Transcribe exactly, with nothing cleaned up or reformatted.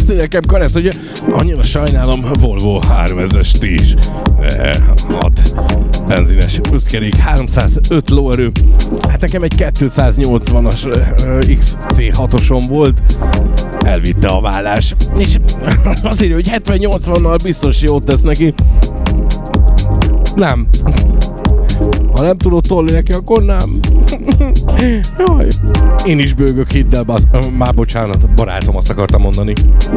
beszélni nekem, Karesz, hogy annyira sajnálom, Volvo háromezrest is. hat benzines pluszkerék, háromszázöt lóerő. Hát nekem egy kétszáznyolcvanas iksz cé hatosom volt, elvitte a vállás. És azért, hogy hetven-nyolcvannal biztos jót tesz neki. Nem. Ha nem tudod tolni neki, akkor nem. Jaj. Én is bőgök, hidd el, baz... Már bocsánat, barátom, azt akartam mondani.